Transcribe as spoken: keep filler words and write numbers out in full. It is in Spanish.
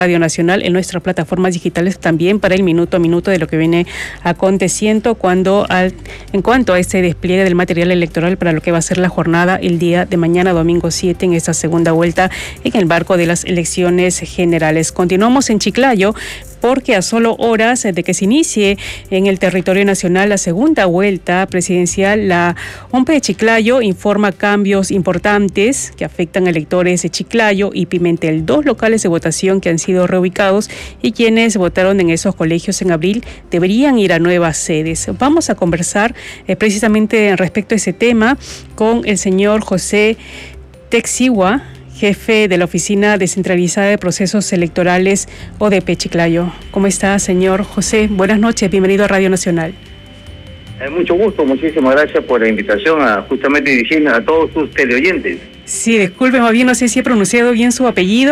Radio Nacional, en nuestras plataformas digitales también para el minuto a minuto de lo que viene aconteciendo cuando al, en cuanto a este despliegue del material electoral para lo que va a ser la jornada el día de mañana, domingo siete, en esta segunda vuelta en el marco de las elecciones generales. Continuamos en Chiclayo, porque a solo horas de que se inicie en el territorio nacional la segunda vuelta presidencial, la O M P de Chiclayo informa cambios importantes que afectan a electores de Chiclayo y Pimentel, dos locales de votación que han sido reubicados y quienes votaron en esos colegios en abril deberían ir a nuevas sedes. Vamos a conversar eh, precisamente respecto a ese tema con el señor José Texiwa, jefe de la Oficina Descentralizada de Procesos Electorales O D P Chiclayo. ¿Cómo está, señor José? Buenas noches, bienvenido a Radio Nacional. Eh, mucho gusto, muchísimas gracias por la invitación a justamente dirigirme a todos sus teleoyentes. Sí, disculpe, más bien no sé si he pronunciado bien su apellido.